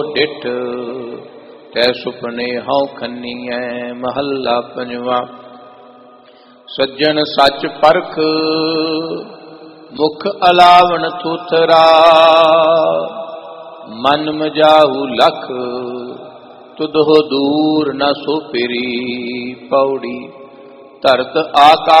ਡਿਠ ਤੈ ਸੁਪਨੇ ਹਉ ਖੰਨੀਐ। ਮਹੱਲਾ ਪੰਜਵਾ। ਸੱਜਣ ਸੱਚ ਪਰਖ ਮੁਖ ਅਲਾਵਣ ਥੂਥਰਾ। ਮਨ ਮਜਾਹੂ ਲਖ ਤੁਧੋ ਦੂਰ ਨ ਸੋਪਿਰੀ। ਪੌੜੀ। ਧਰਤ ਆਕਾਸ਼